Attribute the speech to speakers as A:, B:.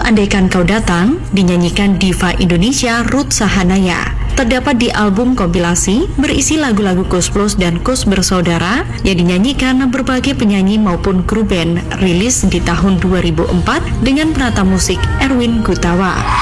A: Andaikan Kau Datang dinyanyikan diva Indonesia Ruth Sahanaya. Terdapat di album kompilasi berisi lagu-lagu Koes Plus dan Koes Bersaudara yang dinyanyikan berbagai penyanyi maupun kru band, rilis di tahun 2004 dengan penata musik Erwin Gutawa.